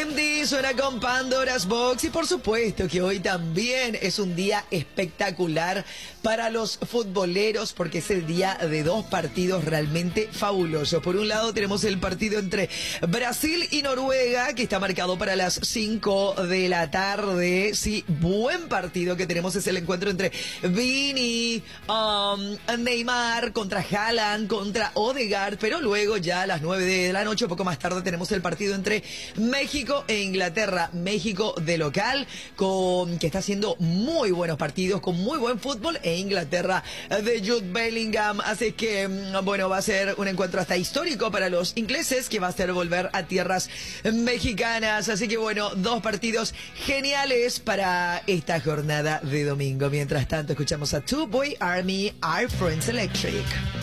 MD suena con Pandora's Box y por supuesto que hoy también es un día espectacular para los futboleros porque es el día de dos partidos realmente fabulosos. Por un lado tenemos el partido entre Brasil y Noruega que está marcado para las 5 de la tarde. Sí, buen partido que tenemos, es el encuentro entre Vini, Neymar contra Haaland, contra Odegaard, pero luego ya a las 9 de la noche, un poco más tarde, tenemos el partido entre México e Inglaterra. México de local, que está haciendo muy buenos partidos, con muy buen fútbol, e Inglaterra de Jude Bellingham. Así que, bueno, va a ser un encuentro hasta histórico para los ingleses, que va a hacer volver a tierras mexicanas. Así que, bueno, dos partidos geniales para esta jornada de domingo. Mientras tanto, escuchamos a Two Boy Army, Our Friends Electric.